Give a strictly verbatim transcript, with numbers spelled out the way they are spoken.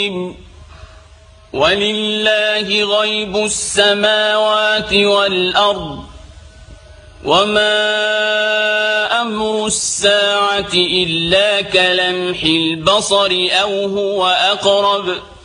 ولله غيب السماوات والأرض وما أمر الساعة إلا كلمح البصر أو هو أقرب